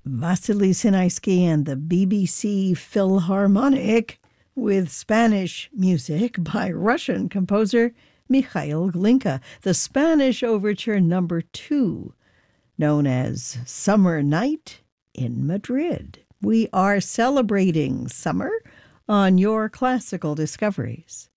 Vasily Sinaisky and the BBC Philharmonic with Spanish music by Russian composer Mikhail Glinka, the Spanish Overture Number 2, known as Summer Night in Madrid. We are celebrating summer on Your Classical Discoveries.